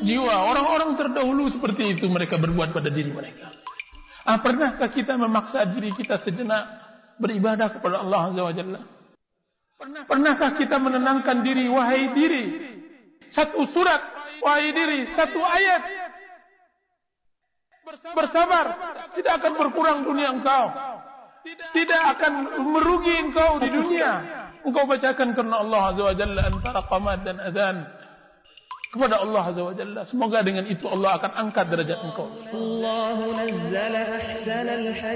jiwa. Orang-orang terdahulu seperti itu mereka berbuat pada diri mereka. Pernahkah kita memaksa diri kita sejenak beribadah kepada Allah Azza wa Jalla? Pernahkah kita menenangkan diri, wahai diri, satu surat, wahai diri, satu ayat, bersabar, tidak akan berkurang dunia engkau, tidak akan merugi engkau di dunia. Engkau bacakan karena Allah Azza wa Jalla antara qamat dan adzan kepada Allah Azza wa Jalla. Semoga dengan itu Allah akan angkat derajat engkau.